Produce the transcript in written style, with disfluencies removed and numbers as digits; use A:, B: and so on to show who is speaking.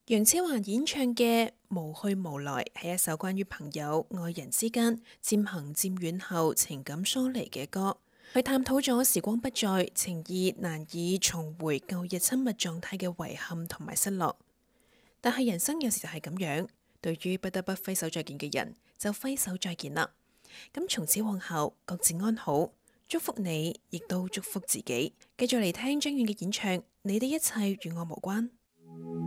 A: 楊千嬅演唱嘅《無去無來》係一首關於朋友、愛人之間漸行漸遠後情感疏離嘅歌。佢探討咗時光不再，情意難以重回舊日親密狀態嘅遺憾同埋失落。但係人生有時就係咁樣，對於不得不揮手再見嘅人，就揮手再見啦。咁從此往後，各自安好，祝福你，亦都祝福自己。繼續嚟聽張遠嘅演唱《你的一切與我無關》。